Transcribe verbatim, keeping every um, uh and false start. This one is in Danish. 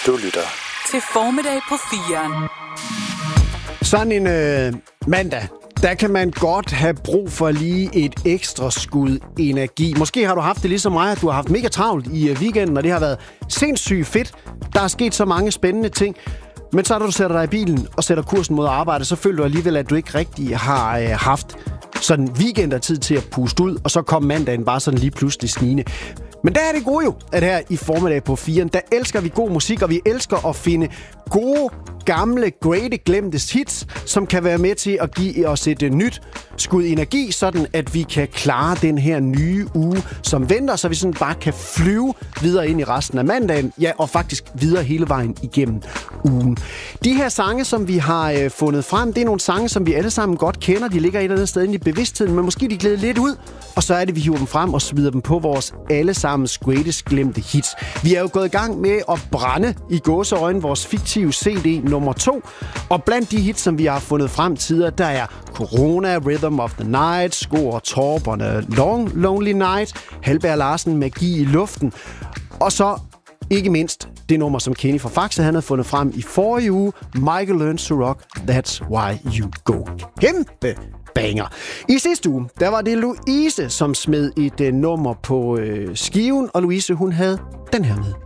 Du lytter til Formiddag på firen. Sådan en øh, mandag, der kan man godt have brug for lige et ekstra skud energi. Måske har du haft det ligesom mig, at du har haft mega travlt i øh, weekenden, og det har været sindssygt fedt. Der er sket så mange spændende ting. Men så når du sætter dig i bilen og sætter kursen mod arbejde, så føler du alligevel, at du ikke rigtig har øh, haft sådan weekend tid til at puste ud, og så kom mandagen bare sådan lige pludselig snigende. Men der er det gode jo, at her i Formiddag på firen, der elsker vi god musik, og vi elsker at finde gode, gamle, great glemte hits, som kan være med til at give os et nyt skud energi, sådan at vi kan klare den her nye uge, som venter, så vi sådan bare kan flyve videre ind i resten af mandagen, ja, og faktisk videre hele vejen igennem ugen. De her sange, som vi har øh, fundet frem, det er nogle sange, som vi alle sammen godt kender. De ligger et eller andet sted inde i bevidstheden, men måske de glæder lidt ud, og så er det, vi hiver dem frem og smider dem på vores allesammens greatest glemte hits. Vi er jo gået i gang med at brænde i gåseøjne vores fiktive C D nummer to, og blandt de hits, som vi har fundet frem tidligere, der er Corona, Rhythm of the Night, Sko og Torp, Long Lonely Night, Halberg Larsen, Magi i luften, og så ikke mindst det nummer, som Kenny fra Faxe han havde fundet frem i forrige uge, Michael Learns to Rock, That's Why You Go. Kæmpe banger. I sidste uge, der var det Louise, som smed et uh, nummer på uh, skiven, og Louise, hun havde den her med.